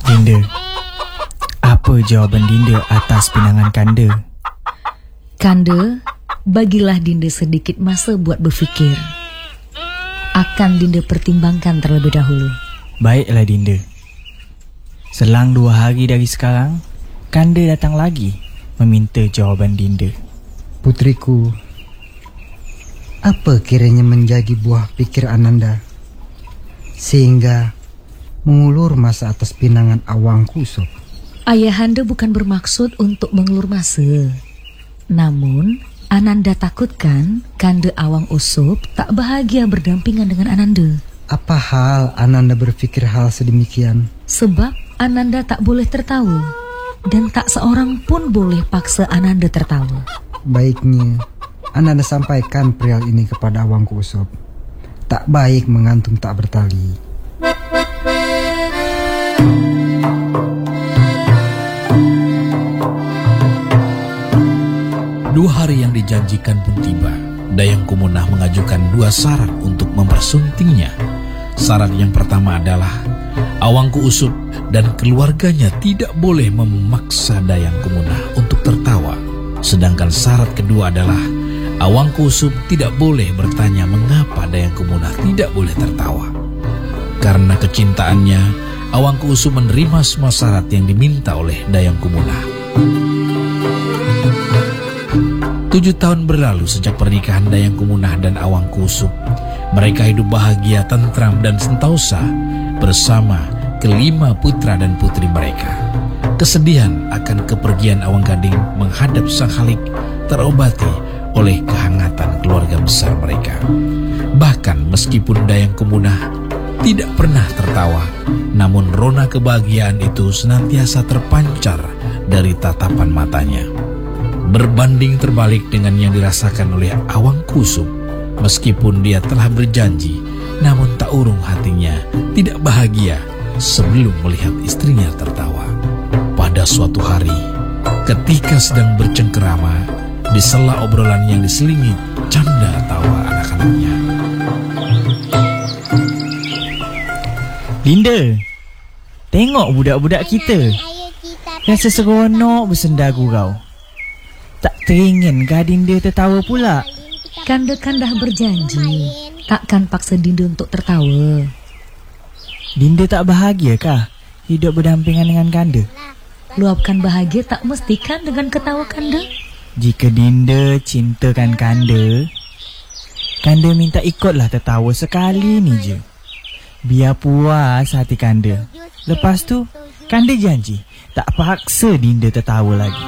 Dinda, apa jawaban Dinda atas pinangan Kanda? Kanda, bagilah Dinda sedikit masa buat berfikir. Akan Dinda pertimbangkan terlebih dahulu. Baiklah Dinda. Selang 2 hari dari sekarang, Kanda datang lagi meminta jawaban Dinda. Putriku, apa kiranya menjadi buah pikir Ananda sehingga mengulur masa atas pinangan Awang Kusup? Ayahanda bukan bermaksud untuk mengulur masa. Namun, Ananda takutkan Kanda Awang Usup tak bahagia berdampingan dengan Ananda. Apa hal Ananda berpikir hal sedemikian? Sebab Ananda tak boleh tertawa, dan tak seorang pun boleh paksa Ananda tertawa. Baiknya Ananda sampaikan perihal ini kepada Awang Kusup. Tak baik mengantung tak bertali. Dua hari yang dijanjikan pun tiba. Dayang Kumunah mengajukan 2 syarat untuk mempersuntingnya. Syarat yang pertama adalah Awangku Usup dan keluarganya tidak boleh memaksa Dayang Kumunah untuk tertawa. Sedangkan syarat kedua adalah Awangku Usup tidak boleh bertanya mengapa Dayang Kumunah tidak boleh tertawa. Karena kecintaannya, Awangku Usup menerima semua syarat yang diminta oleh Dayang Kumunah. 7 tahun berlalu sejak pernikahan Dayang Kumunah dan Awangku Usup. Mereka hidup bahagia, tentram dan sentosa bersama kelima putra dan putri mereka. Kesedihan akan kepergian Awang Gading menghadap Sang Khalik terobati oleh kehangatan keluarga besar mereka. Bahkan meskipun Dayang Kumunah tidak pernah tertawa, namun rona kebahagiaan itu senantiasa terpancar dari tatapan matanya. Berbanding terbalik dengan yang dirasakan oleh Awang Kusup, meskipun dia telah berjanji, namun tak urung hatinya tidak bahagia sebelum melihat istrinya tertawa. Pada suatu hari, ketika sedang bercengkerama, di sela obrolan yang diselingi canda tawa anak-anaknya. Dinda, tengok budak-budak kita. Rasa seronok bersenda gurau. Tak teringinkah Dinda tertawa pula? Kanda kan dah berjanji takkan paksa Dinda untuk tertawa. Dinda tak bahagiakah hidup berdampingan dengan Kanda? Luapkan bahagia tak mestikan dengan ketawa Kanda. Jika Dinda cintakan Kanda, Kanda minta ikutlah tertawa sekali ni je. Biar puas hati Kanda. Lepas tu, Kanda janji tak paksa Dinda tertawa lagi.